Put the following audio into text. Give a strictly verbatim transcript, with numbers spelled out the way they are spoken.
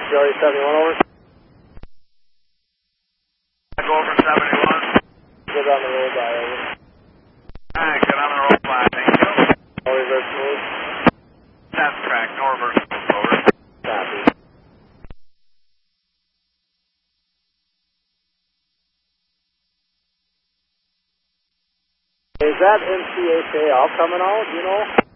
Charlie seventy-one, over. Go over seventy-one. Get on the road by, over. Alright, get on the road by, thank you. No reverse move. Test track, no reverse move, over. Copy. Is that M C H A all coming out, you know?